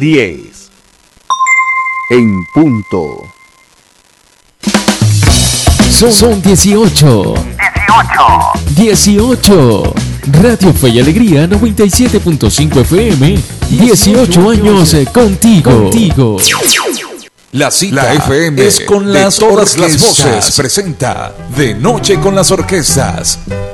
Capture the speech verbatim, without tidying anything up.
diez. En punto. Son, son dieciocho. dieciocho. Radio Fe y Alegría noventa y siete punto cinco F M. dieciocho años contigo. contigo. La cita La F M es con las de todas orquestas. las voces presenta De Noche con las Orquestas.